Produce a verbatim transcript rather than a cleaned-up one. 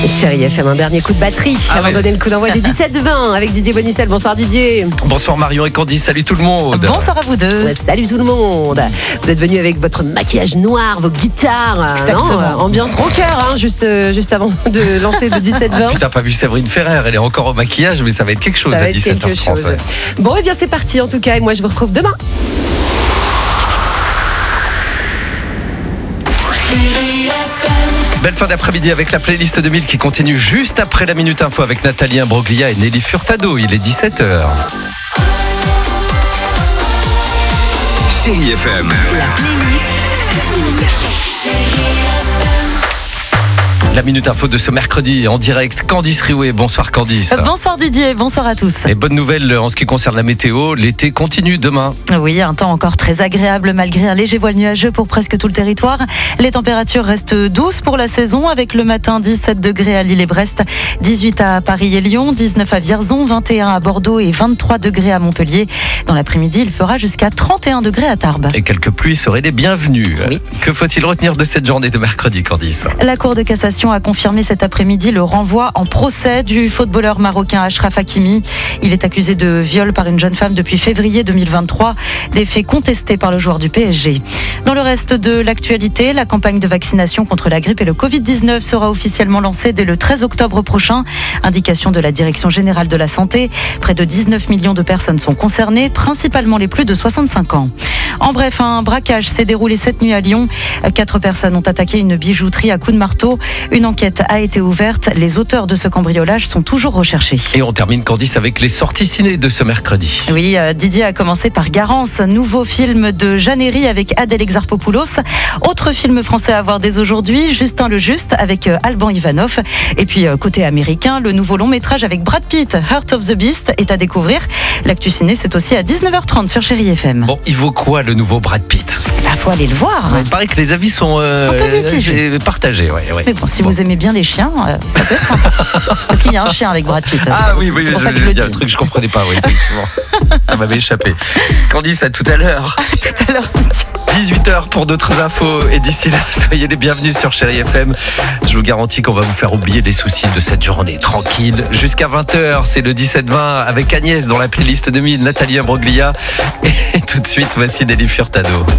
Chérie F M, un dernier coup de batterie Ah avant ouais. de donner le coup d'envoi du dix-sept vingt avec Didier Bonissel. Bonsoir Didier. Bonsoir Marion et Candice, salut tout le monde. Bonsoir à vous deux. Ouais, salut tout le monde. Vous êtes venus avec votre maquillage noir, vos guitares. Exactement. Non, ambiance rocker, hein, juste, euh, juste avant de lancer le dix-sept vingt. Putain, pas vu Séverine Ferrer, elle est encore au maquillage, mais ça va être quelque chose Ça va à être dix-sept heures quelque trente. chose. Ouais. Bon, et bien c'est parti en tout cas. Et moi je vous retrouve demain. Belle fin d'après-midi avec la playlist deux mille qui continue juste après la Minute Info avec Nathalie Imbroglia et Nelly Furtado. Il est dix-sept heures. Chérie F M. La playlist. La Minute Info de ce mercredi en direct. Candice Riouet, bonsoir Candice. Bonsoir Didier, bonsoir à tous. Et bonne nouvelle en ce qui concerne la météo, l'été continue demain. Oui, un temps encore très agréable malgré un léger voile nuageux pour presque tout le territoire. Les températures restent douces pour la saison avec le matin dix-sept degrés à Lille et Brest, dix-huit à Paris et Lyon, dix-neuf à Vierzon, vingt et un à Bordeaux et vingt-trois degrés à Montpellier. Dans l'après-midi, il fera jusqu'à trente et un degrés à Tarbes. Et quelques pluies seraient les bienvenues. Oui. Que faut-il retenir de cette journée de mercredi, Candice? La Cour de cassation a confirmé cet après-midi le renvoi en procès du footballeur marocain Achraf Hakimi. Il est accusé de viol par une jeune femme depuis février deux mille vingt-trois, des faits contestés par le joueur du P S G. Dans le reste de l'actualité, la campagne de vaccination contre la grippe et le covid dix-neuf sera officiellement lancée dès le treize octobre prochain. Indication de la Direction générale de la santé. Près de dix-neuf millions de personnes sont concernées, principalement les plus de soixante-cinq ans. En bref, un braquage s'est déroulé cette nuit à Lyon. Quatre personnes ont attaqué une bijouterie à coups de marteau. Une enquête a été ouverte. Les auteurs de ce cambriolage sont toujours recherchés. Et on termine, Candice, avec les sorties ciné de ce mercredi. Oui, euh, Didier a commencé par Garance, nouveau film de Jeanne Herry avec Adèle Exarchopoulos. Autre film français à voir dès aujourd'hui, Justin le Juste avec euh, Alban Ivanov. Et puis euh, côté américain, le nouveau long métrage avec Brad Pitt, Heart of the Beast, est à découvrir. L'actu ciné, c'est aussi à dix-neuf heures trente sur Chérie F M. Bon, il vaut quoi le nouveau Brad Pitt? Il faut aller le voir. Il paraît que les avis sont euh, Un peu mitigés. euh, partagés. Ouais, ouais. Mais bon, si vous aimez bien les chiens, euh, ça peut être sympa. Parce qu'il y a un chien avec Brad Pitt. Ah c'est, oui, oui, c'est pour je- ça que je- je le il y a dis. un truc que je comprenais pas, oui, effectivement. Ça m'avait échappé. Candice, à tout à l'heure. Tout à l'heure, Didier. dix-huit heures pour d'autres infos. Et d'ici là, soyez les bienvenus sur Chérie F M. Je vous garantis qu'on va vous faire oublier les soucis de cette journée tranquille. Jusqu'à vingt heures, c'est le dix-sept vingt avec Agnès dans la playlist deux mille, Nathalie Imbroglia. Et tout de suite, voici Nelly Furtado.